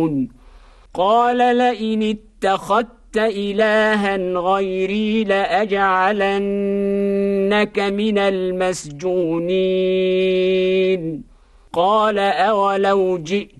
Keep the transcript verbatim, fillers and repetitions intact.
يعلمون قال لئن اتخذت إلها غيري لأجعلنك من المسجونين قال أولو جئت